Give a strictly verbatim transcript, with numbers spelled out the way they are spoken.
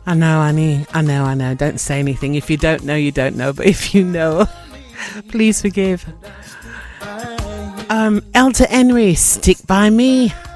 I know, Annie. I know, I know. Don't say anything. If you don't know, you don't know. But if you know, please forgive. Um, Elder Henry, Stick By Me.